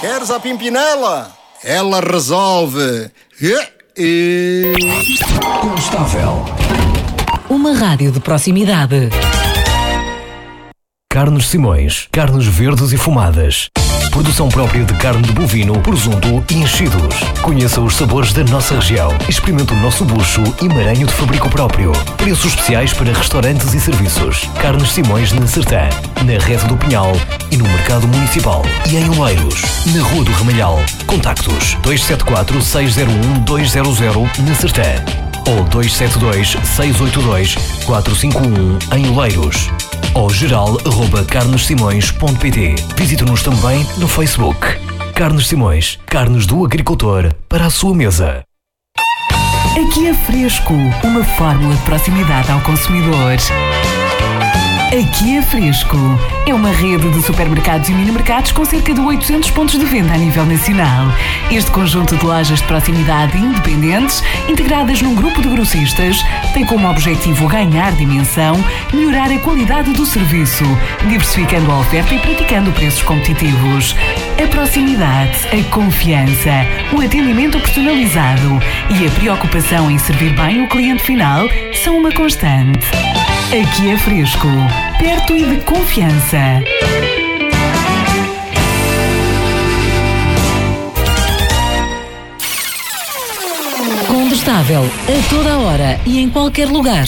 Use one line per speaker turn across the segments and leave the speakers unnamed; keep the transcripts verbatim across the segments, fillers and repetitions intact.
Queres a Pimpinela? Ela resolve.
Constável.
Uma rádio de proximidade.
Carnes Simões, carnes verdes e fumadas. Produção própria de carne de bovino, presunto e enchidos. Conheça os sabores da nossa região. Experimente o nosso bucho e maranho de fabrico próprio. Preços especiais para restaurantes e serviços. Carnes Simões na Sertã, na Rede do Pinhal e no Mercado Municipal. E em Oeiros, na Rua do Ramalhal. Contactos dois sete quatro, seis zero um, dois zero zero na Sertã ou dois sete dois, seis oito dois, quatro cinco um em Oeiros. Ou geral arroba carnes simões ponto pt. Visite-nos também no Facebook. Carnes Simões, carnes do agricultor para a sua mesa.
Aqui é Fresco, uma fórmula de proximidade ao consumidor. Aqui é Fresco. É uma rede de supermercados e mini-mercados com cerca de oitocentos pontos de venda a nível nacional. Este conjunto de lojas de proximidade independentes, integradas num grupo de grossistas, tem como objetivo ganhar dimensão, melhorar a qualidade do serviço, diversificando a oferta e praticando preços competitivos. A proximidade, a confiança, o atendimento personalizado e a preocupação em servir bem o cliente final são uma constante. Aqui é Fresco, perto e de confiança. Condestável, a toda a hora e em qualquer lugar.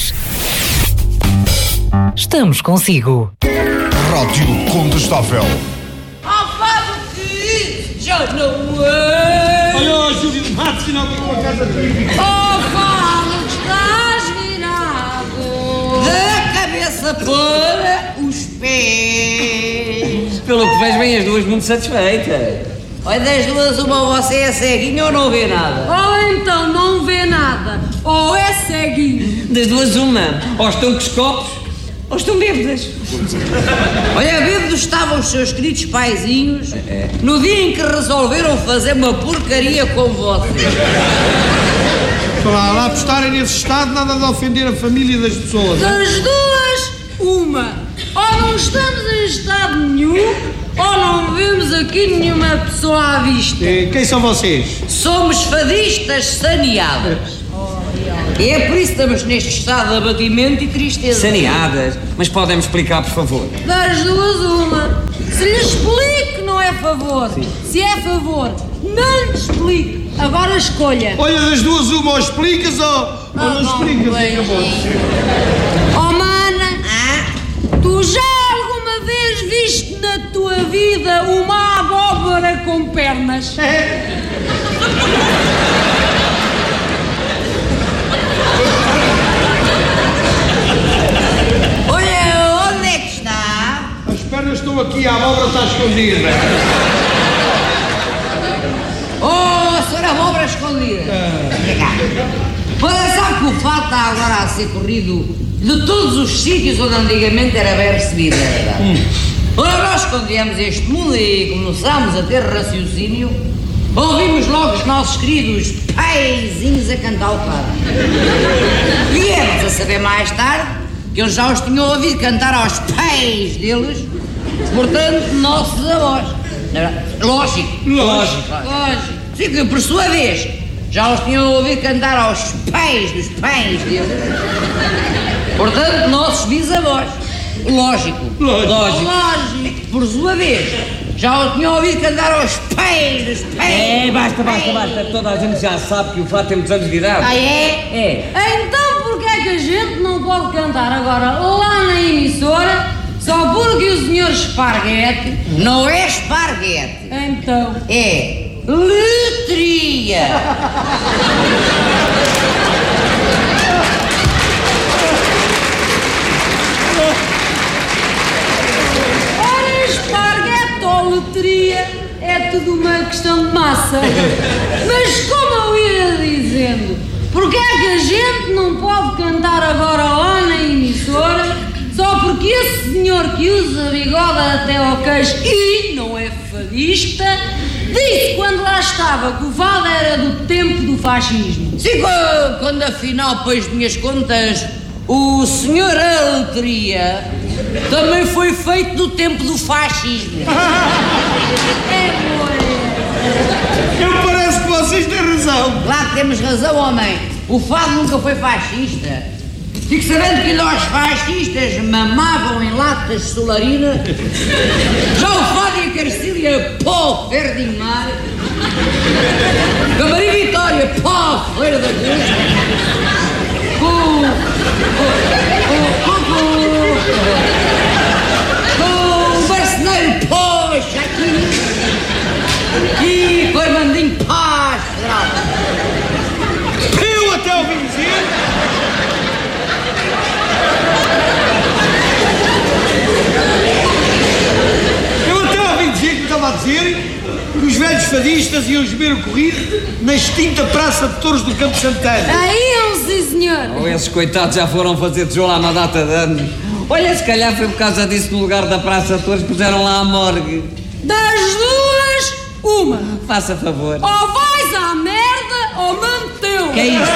Estamos consigo.
Rádio Condestável.
Ah, Fábio, que já não é.
Olha, Júlio, mate sinal que a casa tem.
Oh, Fábio, estás virado da cabeça para os pés.
Pelo que vejo, bem as duas muito satisfeitas.
Olha, das duas, uma você é ceguinho ou não vê nada?
Ou então não vê nada, ou é ceguinho.
Das duas, uma. Ou estão com os copos, ou estão bêbadas.
Olha, bêbados estavam os seus queridos paizinhos no dia em que resolveram fazer uma porcaria com vocês.
Lá, lá por estarem nesse estado, nada de ofender a família das pessoas.
Das duas, uma. Ou não estamos em estado nenhum, ou não vemos aqui nenhuma pessoa à vista.
E quem são vocês?
Somos fadistas saneadas. E é por isso que estamos neste estado de abatimento e tristeza.
Saneadas. Mas podem-me explicar, por favor?
Das duas, uma. Se lhe explico, não é favor. Sim. Se é favor, não lhe explico. Agora escolha.
Olha, das duas, uma, ou explicas ou, ah, ou não, não explicas. Acabou.
Oh, mana, ah? Tu já alguma vez viste na tua vida uma abóbora com pernas?
É.
Olha, onde é que está?
As pernas estão aqui, a abóbora está escondida.
Oh, a senhora abóbora escondida. Ah. Para saber que o fato está agora a ser corrido de todos os sítios onde antigamente era bem recebida. Hum. Ora, nós quando viemos a este mundo e começámos a ter raciocínio, ouvimos logo os nossos queridos paizinhos a cantar o fado. Viemos a saber mais tarde que eles já os tinham ouvido cantar aos pais deles, portanto, nossos avós. Lógico.
Lógico.
Lógico. Sim, que por sua vez já os tinham ouvido cantar aos pais dos pais deles, portanto, nossos bisavós. Lógico.
Lógico.
Lógico. Lógico. Por sua vez, já o tinham ouvido cantar aos pais dos pais.
É, basta, basta, basta. Toda a gente já sabe que o fato tem muitos anos de idade.
Ah, é?
É.
Então porquê é que a gente não pode cantar agora lá na emissora só porque o senhor Esparguete...
Não é esparguete.
Então?
É letria.
Ora, esparguete ou letria é tudo uma questão de massa. Mas como eu ia dizendo, porquê é que a gente não pode cantar agora lá na emissora só porque esse senhor que usa bigode até ao queixo e não é fadista disse quando lá estava que o fado era do tempo do fascismo?
Sim, quando afinal, pois, minhas contas, o senhor a letria também foi feito do tempo do fascismo.
É, boa.
razão.
Claro que temos razão, homem. O fado nunca foi fascista. Fico sabendo que nós fascistas mamavam em latas de solarina. Já o fado e a Carcília, pó, Ferdinand. Camarim Vitória, pó, Feira da Cruz. Com... Com... Com o Barceneiro, pó, Chaquinho. E com o Armandinho, paz, federal.
Eu até ouvi dizer... Eu até ouvi dizer que me estava a dizer que os velhos fadistas iam beber o corrido na extinta Praça de Touros do Campo Santana.
Aí, sim, senhor.
Oh, esses coitados já foram fazer tijolo há uma data de anos. Olha, se calhar foi por causa disso no lugar da Praça de Touros puseram lá a morgue.
Das duas, uma.
Faça favor.
Ou vais à merda ou manteu.
Que é isso?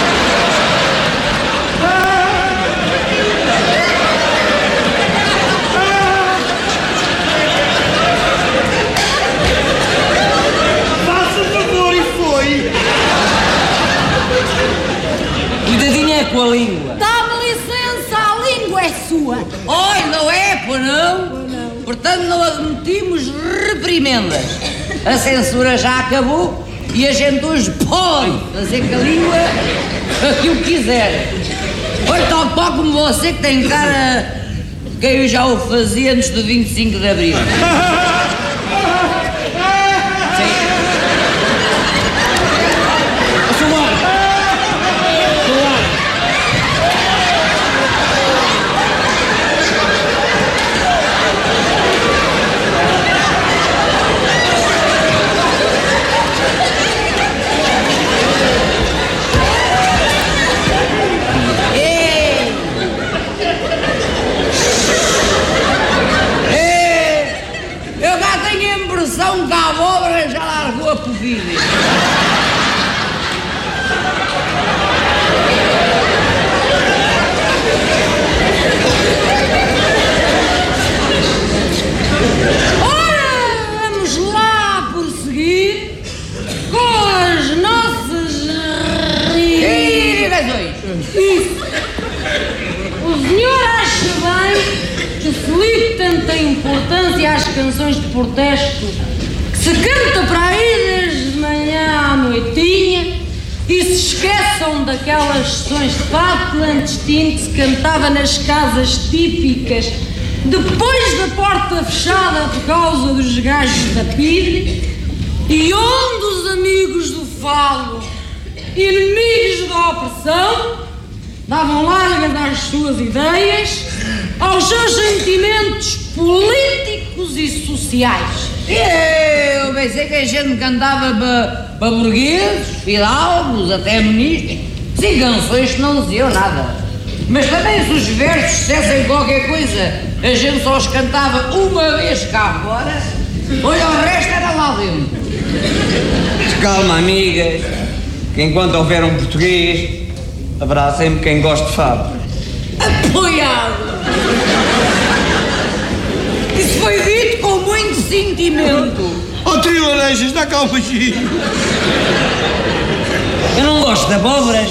Cuidadinho é com a língua.
Dá-me licença, a língua é sua.
Oi, não é, pô, não? Portanto, não admitimos reprimendas. A censura já acabou e a gente hoje pode fazer com a língua aquilo que quiser. Olha, tal qual como você que tem cara que eu já o fazia antes do vinte e cinco de abril. Que a abóbora já largou a polvilha.
Ora, vamos lá prosseguir com as nossas
reivindicações.
Isso. O senhor acha bem que se ligue tanta importância às canções de protesto se canta para aí desde manhã à noitinha e se esqueçam daquelas sessões de fado clandestino que se cantava nas casas típicas depois da porta fechada por causa dos gajos da pide e onde os amigos do fado, inimigos da opressão, davam largas às suas ideias, aos seus sentimentos políticos e sociais.
Eu pensei que a gente cantava para pa burgueses, fidalgos, até ministros. Sim, canções que não diziam nada. Mas também se os versos dissessem qualquer coisa, a gente só os cantava uma vez cá fora, olha, o resto era lá dentro.
Calma, amigas, que enquanto houver um português, haverá sempre quem goste de fado.
Apoiado! Isso foi dito com muito sentimento.
Oh, trio laranjas, dá cá um beijinho.
Eu não gosto de abóboras.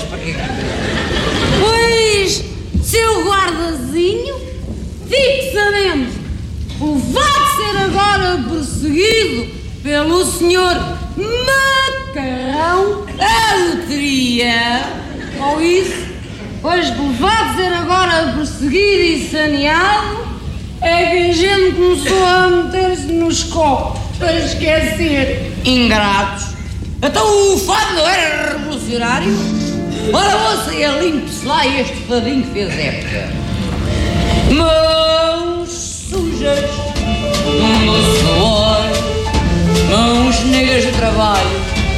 Pois, seu guardazinho, fique sabendo, o vai ser agora perseguido pelo senhor Macarrão
a loteria.
Ou isso, pois que o vai ser agora perseguido e saneado é que a gente começou a meter-se nos copos para esquecer.
Ingratos. Então o fado não era revolucionário? Ora, ouça e limpe-se lá este fadinho que fez época. Mãos sujas no suor, mãos negras de trabalho.